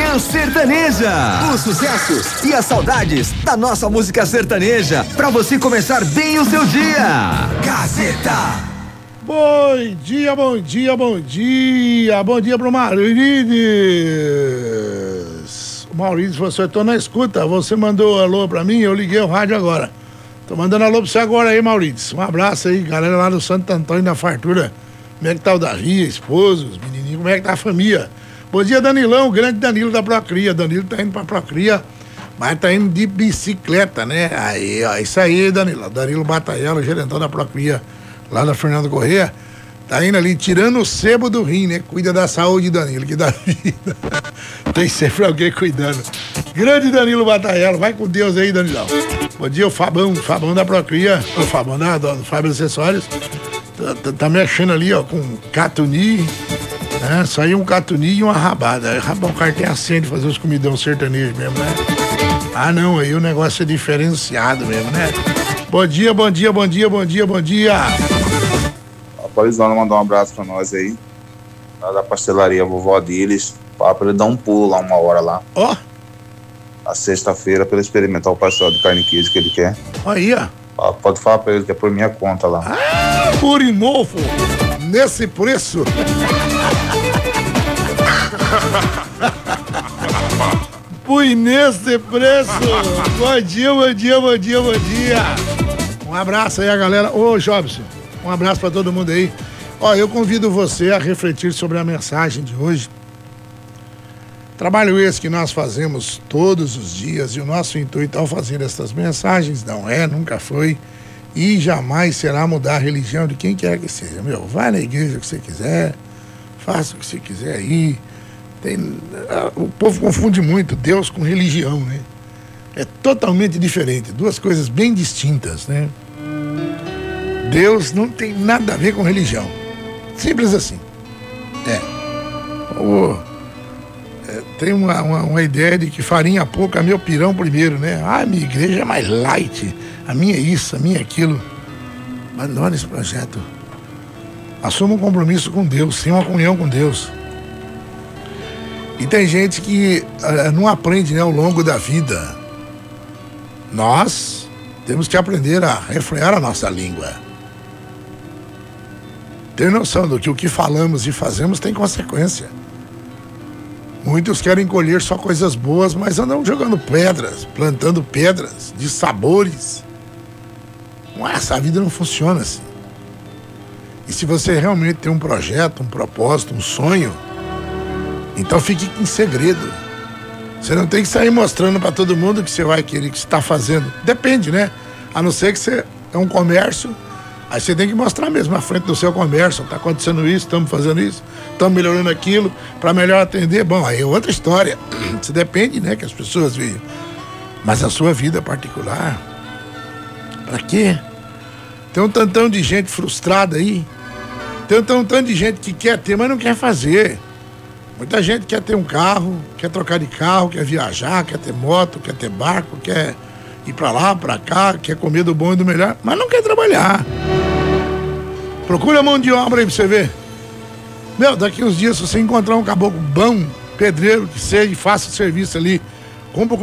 Manhã Sertaneja. Os sucessos e as saudades da nossa música sertaneja pra você começar bem o seu dia. Gazeta. Bom dia, bom dia, bom dia. Bom dia pro Maurides. O Maurides, você, eu tô na escuta. Você mandou alô pra mim, eu liguei o rádio agora. Tô mandando alô pra você agora aí, Maurides. Um abraço aí, galera lá do Santo Antônio da Fartura. Como é que tá o Davi, esposo, os menininhos, como é que tá a família? Bom dia, Danilão, o grande Danilo da Procria. Danilo tá indo pra Procria, mas tá indo de bicicleta, né? Aí, ó, isso aí, Danilo. Danilo Batalhão, gerentão da Procria, lá da Fernando Corrêa. Tá indo ali, tirando o sebo do rim, né? Cuida da saúde, Danilo, que dá vida. Tem sempre alguém cuidando. Grande Danilo Batalhão, vai com Deus aí, Danilão. Bom dia, o Fabão da Procria, o Fabão do Fábio Acessórios. Tá mexendo ali, ó, com catuni, né? Saiu um catuni e uma rabada. Rapaz, o cara tem a senha de fazer os comidão sertanejos mesmo, né? Ah, não, aí o negócio é diferenciado mesmo, né? Bom dia, bom dia, bom dia, bom dia, bom dia. A Polizona mandou um abraço pra nós aí, lá da pastelaria Vovó Adiles, pra ele dar um pulo lá uma hora lá. Ó. Na sexta-feira, pra ele experimentar o pastel de carne e queijo que ele quer. Aí, ó. Pode falar pra ele que é por minha conta lá. Ah, por novo, nesse preço. Fui nesse preço. Bom dia, bom dia, bom dia, bom dia. Um abraço aí a galera. Ô, Jobson, um abraço pra todo mundo aí. Ó, eu convido você a refletir sobre a mensagem de hoje. Trabalho esse que nós fazemos todos os dias e o nosso intuito ao fazer essas mensagens nunca foi e jamais será mudar a religião de quem quer que seja. Vai na igreja que você quiser, faça o que você quiser aí. O povo confunde muito Deus com religião, né? É totalmente diferente, duas coisas bem distintas, né? Deus não tem nada a ver com religião. Simples assim. Tem uma ideia de que farinha pouca, meu pirão primeiro, né? Ah, minha igreja é mais light, a minha é isso, a minha é aquilo. Abandone esse projeto. Assuma um compromisso com Deus, tenha uma comunhão com Deus. E tem gente que não aprende, né, ao longo da vida. Nós temos que aprender a refrear a nossa língua. Ter noção do que o que falamos e fazemos tem consequência. Muitos querem colher só coisas boas, mas andam jogando pedras, plantando pedras de sabores. Essa vida não funciona assim. E se você realmente tem um projeto, um propósito, um sonho, então fique em segredo. Você não tem que sair mostrando para todo mundo que você vai querer, que você está fazendo. Depende, né? A não ser que você é um comércio, aí você tem que mostrar mesmo à frente do seu comércio. Está acontecendo isso, estamos fazendo isso, estamos melhorando aquilo, para melhor atender. Bom, aí é outra história. Você depende, né, que as pessoas vejam. Mas a sua vida particular, para quê? Tem um tantão de gente frustrada aí. Tem um tantão de gente que quer ter, mas não quer fazer. Muita gente quer ter um carro, quer trocar de carro, quer viajar, quer ter moto, quer ter barco, quer ir pra lá, pra cá, quer comer do bom e do melhor, mas não quer trabalhar. Procura mão de obra aí pra você ver. Daqui uns dias, se você encontrar um caboclo bom, pedreiro, que seja, e faça o serviço ali, compra